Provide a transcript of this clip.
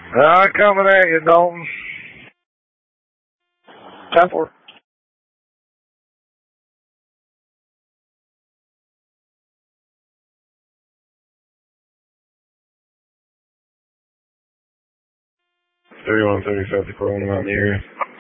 Coming at you, Dalton. 10-4. $31-30 South Dakota on the area.